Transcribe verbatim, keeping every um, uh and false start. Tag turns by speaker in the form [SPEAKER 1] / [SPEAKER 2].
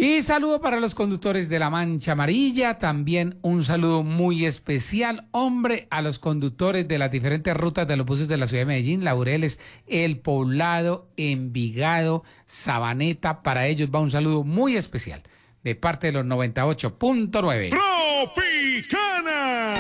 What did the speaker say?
[SPEAKER 1] Y saludo para los conductores de La Mancha Amarilla, también un saludo muy especial, hombre, a los conductores de las diferentes rutas de los buses de la ciudad de Medellín, Laureles, El Poblado, Envigado, Sabaneta, para ellos va un saludo muy especial de parte de los noventa y ocho punto nueve.
[SPEAKER 2] Tropicana.